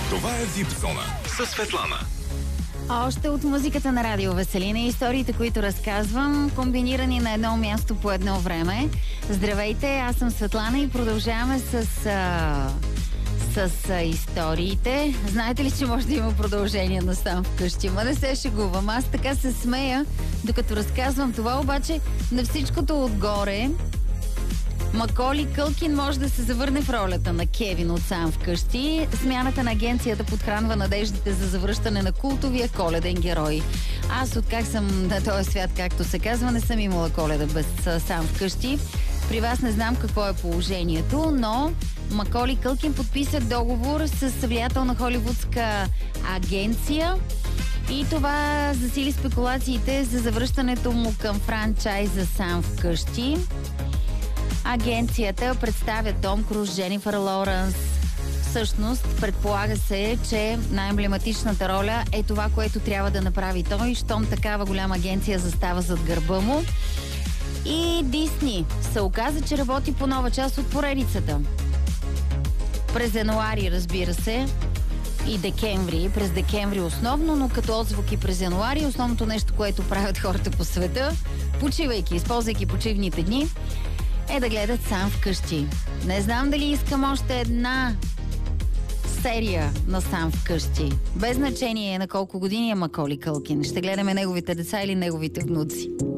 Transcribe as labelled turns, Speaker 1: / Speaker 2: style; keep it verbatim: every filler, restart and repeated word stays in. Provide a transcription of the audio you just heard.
Speaker 1: Това е вип зона със Светлана.
Speaker 2: Още от музиката на Радио Веселина и историите, които разказвам, комбинирани на едно място по едно време. Здравейте, аз съм Светлана и продължаваме с, а, с а, историите. Знаете ли, че може да има продължение на Сам вкъщи? Ма не се шегувам. Аз така се смея, докато разказвам това, обаче на всичкото отгоре Маколи Кълкин може да се завърне в ролята на Кевин от Сам вкъщи. Смяната на агенцията подхранва надеждите за завръщане на култовия коледен герой. Аз откак съм на този свят, както се казва, не съм имала Коледа без Сам вкъщи. При вас не знам какво е положението, но Маколи Кълкин подписа договор с влиятелна холивудска агенция и това засили спекулациите за завръщането му към франчайза Сам вкъщи. Агенцията представя Том Круз, Дженифър Лоуренс. Всъщност, предполага се, че най-емблематичната роля е това, което трябва да направи той, щом такава голяма агенция застава зад гърба му. И Дисни се оказа, че работи по нова част от поредицата. През януари, разбира се, и декември, през декември основно, но като отзвуки през януари, основното нещо, което правят хората по света, почивайки, използвайки почивните дни, е да гледат Сам вкъщи. Не знам дали искам още една серия на Сам вкъщи. Без значение на колко години е Маколи Кълкин. Ще гледаме неговите деца или неговите внуци.